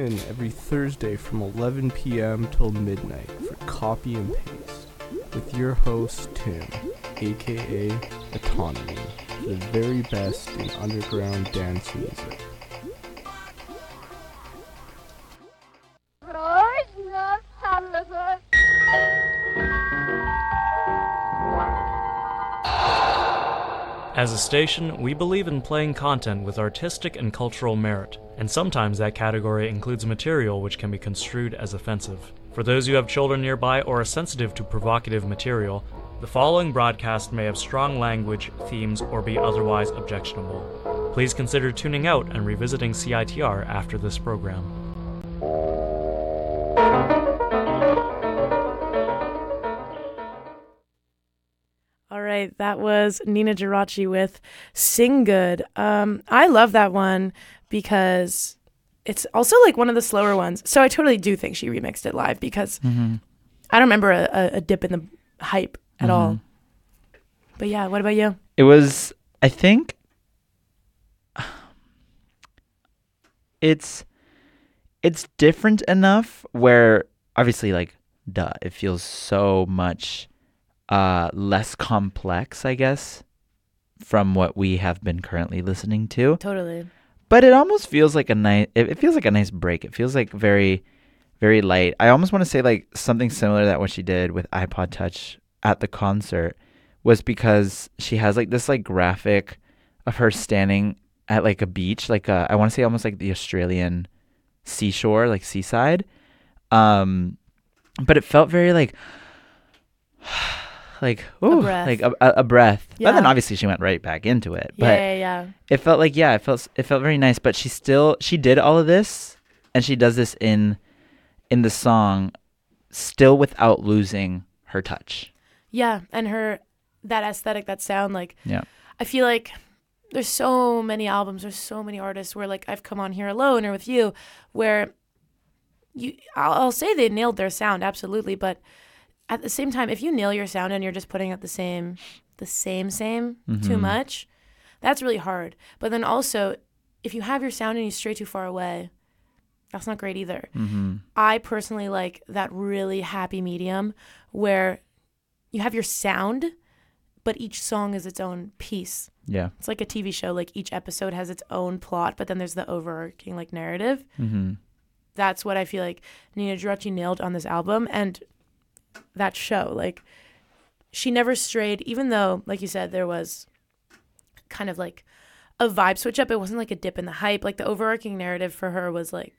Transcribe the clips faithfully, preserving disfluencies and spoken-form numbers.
in every Thursday from eleven p.m. till midnight for Copy and Paste with your host, Tim, aka Autonomy, for the very best in underground dance music. As a station, we believe in playing content with artistic and cultural merit, and sometimes that category includes material which can be construed as offensive. For those who have children nearby or are sensitive to provocative material, the following broadcast may have strong language, themes, or be otherwise objectionable. Please consider tuning out and revisiting C I T R after this program. All right, that was Nina Geraci with Sing Good. Um, I love that one because it's also like one of the slower ones. So I totally do think she remixed it live because Mm-hmm. I don't remember a, a, a dip in the hype at Mm-hmm. all. But yeah, what about you? It was, I think, it's it's different enough where obviously, like, duh, it feels so much uh, less complex, I guess, from what we have been currently listening to. Totally. But it almost feels like a nice. It, it feels like a nice break. It feels like very, very light. I almost want to say like something similar to that what she did with iPod Touch at the concert was because she has like this like graphic of her standing at like a beach, like a, I want to say almost like the Australian seashore, like seaside. Um, but it felt very like. Like ooh, breath. like a, a, a breath. Yeah. But then obviously she went right back into it. Yeah, But yeah, yeah. it felt like yeah, it felt it felt very nice. But she still she did all of this, and she does this in in the song, still without losing her touch. Yeah, and her, that aesthetic, that sound, like, Yeah. I feel like there's so many albums, there's so many artists where, like, I've come on here alone or with you, where you, I'll, I'll say they nailed their sound, absolutely, but at the same time, if you nail your sound and you're just putting out the same, the same, same, too Mhm. much, that's really hard. But then also, if you have your sound and you stray too far away, that's not great either. Mm-hmm. I personally like that really happy medium where you have your sound, but each song is its own piece. Yeah. It's like a T V show, like each episode has its own plot, but then there's the overarching like narrative. Mm-hmm. That's what I feel like Nina Geraci nailed on this album. And that show, like, she never strayed, even though, like you said, there was kind of like a vibe switch up. It wasn't like a dip in the hype. Like the overarching narrative for her was like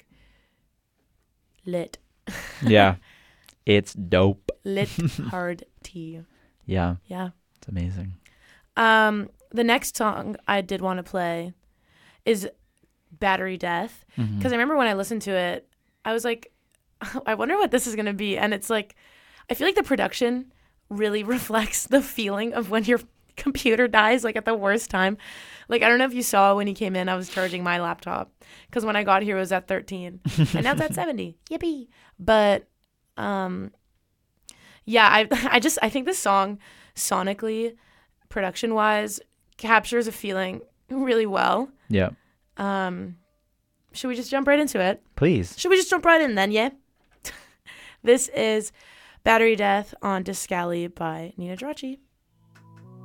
lit. Yeah. It's dope. Lit hard tea. Yeah. Yeah. It's amazing. Um, the next song I did want to play is Battery Death. Because Mm-hmm. I remember when I listened to it, I was like, I wonder what this is going to be. And it's like, I feel like the production really reflects the feeling of when your computer dies, like at the worst time. Like, I don't know if you saw when he came in, I was charging my laptop. Because when I got here, it was at thirteen. And now it's at seventy. Yippee. But, um, yeah, I I just, I think this song, sonically, production-wise, captures a feeling really well. Yeah. Um, should we just jump right into it? Please. Should we just jump right in then, yeah? This is Battery Death on Discali by Nina Geraci.